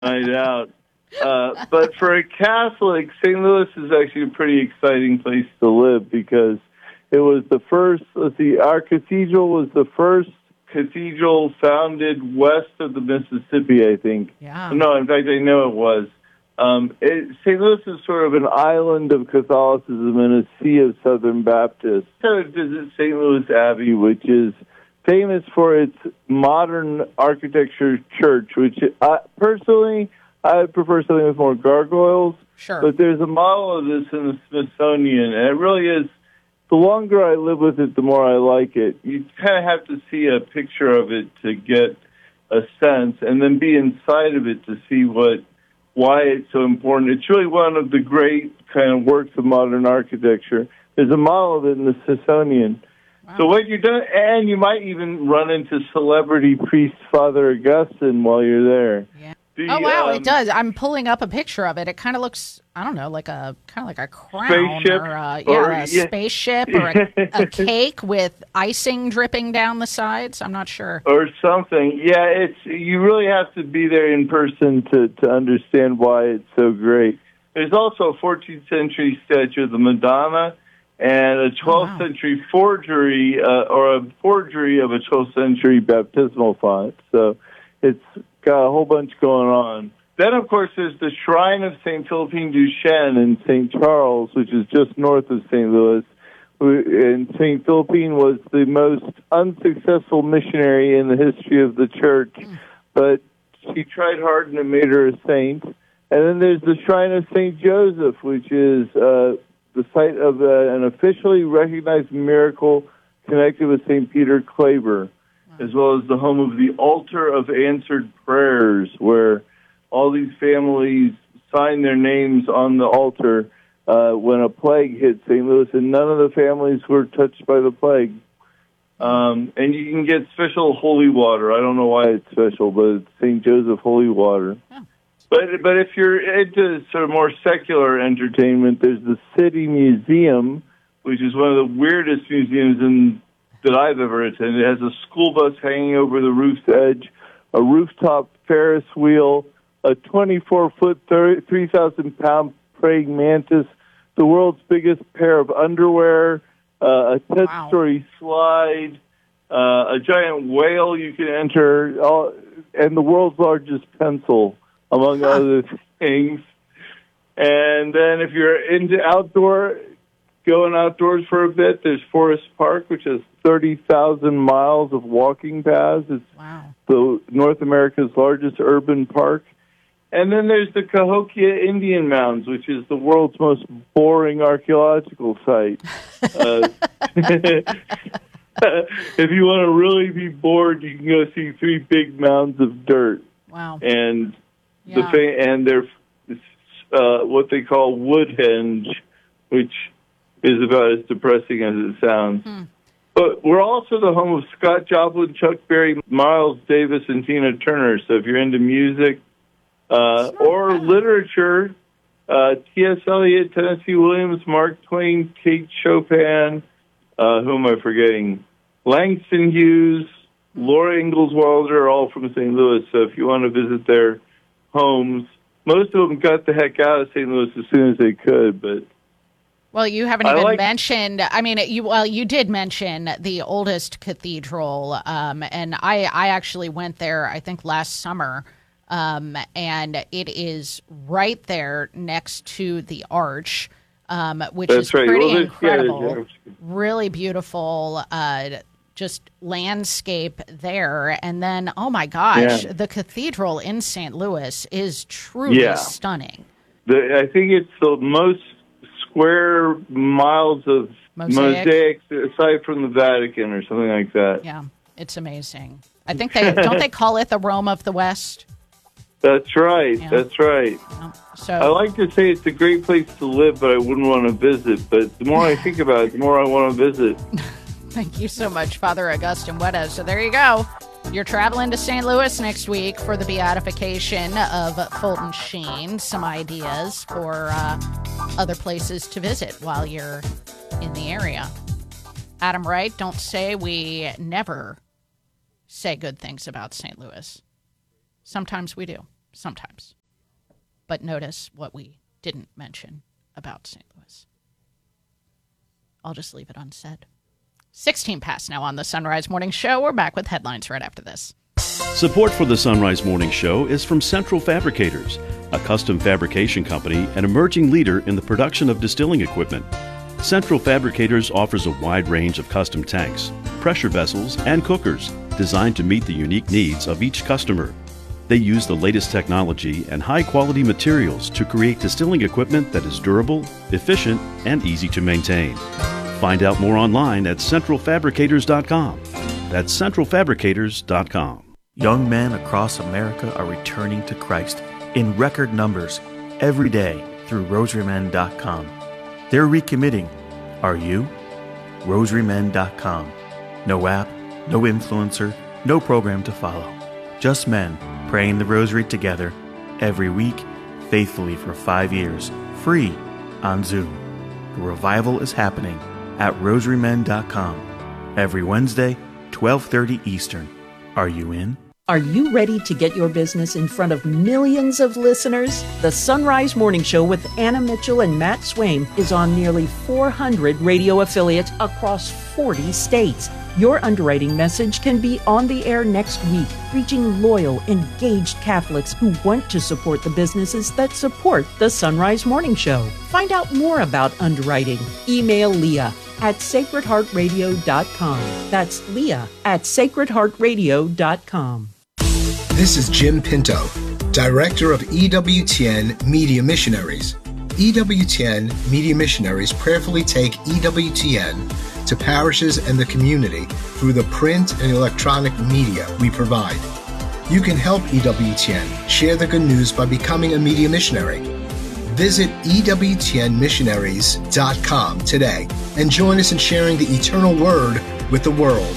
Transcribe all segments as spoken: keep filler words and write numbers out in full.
I doubt. Uh, but for a Catholic, Saint Louis is actually a pretty exciting place to live because it was the first, let's see, our cathedral was the first cathedral founded west of the Mississippi, I think. Yeah. No, in fact, I know it was. Um, it, Saint Louis is sort of an island of Catholicism and a sea of Southern Baptists. I visit Saint Louis Abbey, which is famous for its modern architecture church, which I, personally, I prefer something with more gargoyles. Sure. But there's a model of this in the Smithsonian, and it really is, the longer I live with it, the more I like it. You kind of have to see a picture of it to get a sense, and then be inside of it to see what why it's so important. It's really one of the great kind of works of modern architecture. There's a model of it in the Smithsonian. Wow. So what you're doing, and you might even run into celebrity priest Father Augustine while you're there. Yeah. The, oh wow, um, it does. I'm pulling up a picture of it. It kind of looks, I don't know, like a kind of like a crown Spaceship, or a, yeah, or- a yeah. spaceship or a, a cake with icing dripping down the sides. I'm not sure. Or something. Yeah, it's you really have to be there in person to, to understand why it's so great. There's also a fourteenth century statue of the Madonna and a twelfth wow. century forgery uh, or a forgery of a twelfth century baptismal font. So it's got a whole bunch going on. Then, of course, there's the Shrine of Saint Philippine Duchesne in Saint Charles, which is just north of Saint Louis. And Saint Philippine was the most unsuccessful missionary in the history of the church, but she tried hard and it made her a saint. And then there's the Shrine of Saint Joseph, which is uh, the site of uh, an officially recognized miracle connected with Saint Peter Claver, as well as the home of the Altar of Answered Prayers, where all these families sign their names on the altar uh, when a plague hit Saint Louis, and none of the families were touched by the plague. Um, and you can get special holy water. I don't know why it's special, but it's Saint Joseph holy water. Oh. But but if you're into sort of more secular entertainment, there's the City Museum, which is one of the weirdest museums in that I've ever attended. It has a school bus hanging over the roof's edge, a rooftop Ferris wheel, a twenty-four foot, three thousand pound praying mantis, the world's biggest pair of underwear, uh, a ten-story wow. slide, uh, a giant whale you can enter, all, and the world's largest pencil, among huh. other things. And then if you're into outdoor, going outdoors for a bit, there's Forest Park, which has thirty thousand miles of walking paths. It's wow. the North America's largest urban park. And then there's the Cahokia Indian Mounds, which is the world's most boring archaeological site. uh, if you want to really be bored, you can go see three big mounds of dirt. Wow. And yeah. the fa- and they're uh, what they call Woodhenge, which is about as depressing as it sounds. Hmm. But we're also the home of Scott Joplin, Chuck Berry, Miles Davis, and Tina Turner. So if you're into music uh, or bad. literature, uh, T S. Eliot, Tennessee Williams, Mark Twain, Kate Chopin, uh, who am I forgetting? Langston Hughes, Laura Ingalls Wilder are all from Saint Louis. So if you want to visit their homes, most of them got the heck out of Saint Louis as soon as they could, but... Well, you haven't I even like, mentioned, I mean, you well, you did mention the oldest cathedral, um, and I, I actually went there, I think, last summer, um, and it is right there next to the arch, um, which That's is right. pretty Well, incredible, yeah, yeah. really beautiful, uh, just landscape there. And then, oh my gosh, Yeah. the cathedral in Saint Louis is truly Yeah. stunning. The, I think it's the most square miles of Mosaic. mosaics aside from the Vatican or something like that. Yeah, it's amazing. I think they don't they call it the Rome of the West. That's right. Yeah. That's right. Yeah. So I like to say it's a great place to live, but I wouldn't want to visit. But the more I think about it, the more I want to visit. Thank you so much, Father Augustine Weta. So there you go. You're traveling to Saint Louis next week for the beatification of Fulton Sheen. Some ideas for uh, other places to visit while you're in the area. Adam Wright, don't say we never say good things about Saint Louis. Sometimes we do. sometimes. But notice what we didn't mention about Saint Louis. I'll just leave it unsaid. sixteen past now on the Sunrise Morning Show. We're back with headlines right after this. Support for the Sunrise Morning Show is from Central Fabricators, a custom fabrication company and emerging leader in the production of distilling equipment. Central Fabricators offers a wide range of custom tanks, pressure vessels, and cookers designed to meet the unique needs of each customer. They use the latest technology and high-quality materials to create distilling equipment that is durable, efficient, and easy to maintain. Find out more online at central fabricators dot com. That's central fabricators dot com. Young men across America are returning to Christ in record numbers every day through rosary men dot com. They're recommitting. Are you? rosary men dot com. No app, no influencer, no program to follow. Just men praying the rosary together every week, faithfully for five years, free on Zoom. The revival is happening at rosary men dot com every Wednesday, twelve thirty Eastern. Are you in? Are you ready to get your business in front of millions of listeners? The Sunrise Morning Show with Anna Mitchell and Matt Swaim is on nearly four hundred radio affiliates across forty states. Your underwriting message can be on the air next week, reaching loyal, engaged Catholics who want to support the businesses that support the Sunrise Morning Show. Find out more about underwriting. Email Leah at sacred heart radio dot com. That's Leah at sacred heart radio dot com. This is Jim Pinto, Director of E W T N Media Missionaries. E W T N Media Missionaries prayerfully take E W T N to parishes and the community through the print and electronic media we provide. You can help E W T N share the good news by becoming a media missionary. Visit E W T N missionaries dot com today and join us in sharing the eternal word with the world.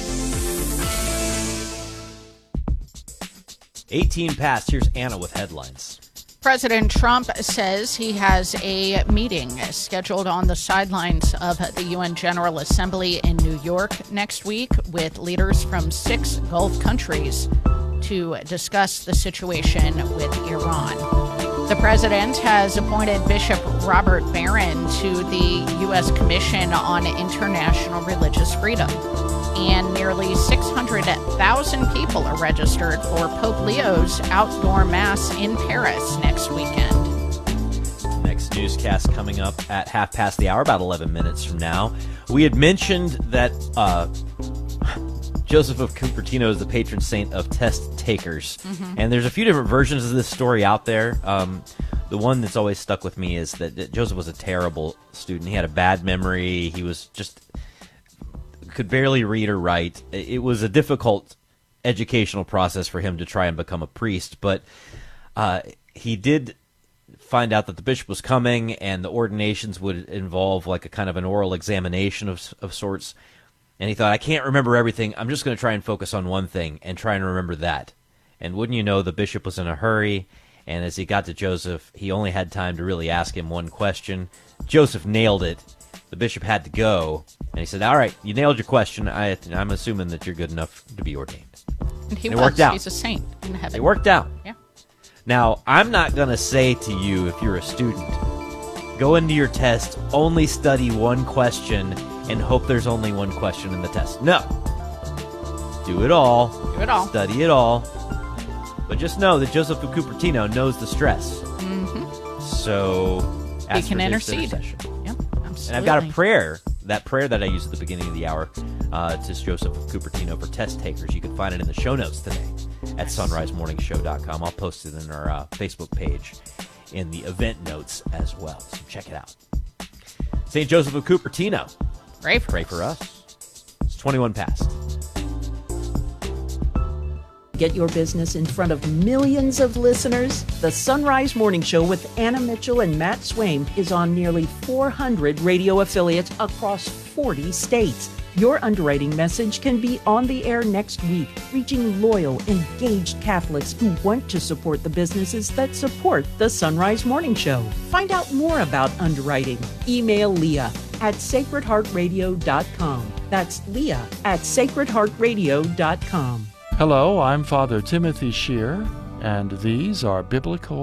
eighteen past, here's Anna with headlines. President Trump says he has a meeting scheduled on the sidelines of the U N General Assembly in New York next week with leaders from six Gulf countries to discuss the situation with Iran. The president has appointed Bishop Robert Barron to the U S Commission on International Religious Freedom. And nearly six hundred thousand people are registered for Pope Leo's outdoor mass in Paris next weekend. Next newscast coming up at half past the hour, about eleven minutes from now. We had mentioned that uh, Joseph of Cupertino is the patron saint of test takers. Mm-hmm. And there's a few different versions of this story out there. Um, the one that's always stuck with me is that, that Joseph was a terrible student. He had a bad memory. He was just... could barely read or write. It was a difficult educational process for him to try and become a priest, but uh, he did find out that the bishop was coming and the ordinations would involve like a kind of an oral examination of, of sorts. And he thought, I can't remember everything. I'm just going to try and focus on one thing and try and remember that. And wouldn't you know, the bishop was in a hurry, and as he got to Joseph, he only had time to really ask him one question. Joseph nailed it. The bishop had to go, and he said, all right, you nailed your question. I, I'm assuming that you're good enough to be ordained. And he and it was. Worked out. He's a saint in heaven. It worked out. Yeah. Now, I'm not going to say to you, if you're a student, go into your test, only study one question, and hope there's only one question in the test. No. Do it all. Do it all. Study it all. But just know that Joseph of Cupertino knows the stress. Mm-hmm. So, ask he can for his intercede. intercession. Yep, absolutely. And I've got a prayer, that prayer that I used at the beginning of the hour, uh, to Joseph of Cupertino for test takers. You can find it in the show notes today at sunrise morning show dot com. I'll post it in our uh, Facebook page in the event notes as well. So check it out. Saint Joseph of Cupertino. Pray for, Pray for us. It's twenty-one past. Get your business in front of millions of listeners? The Sunrise Morning Show with Anna Mitchell and Matt Swaim is on nearly four hundred radio affiliates across forty states. Your underwriting message can be on the air next week, reaching loyal, engaged Catholics who want to support the businesses that support the Sunrise Morning Show. Find out more about underwriting. Email Leah at sacred heart radio dot com. That's Leah at sacred heart radio dot com. Hello, I'm Father Timothy Shear, And these are biblical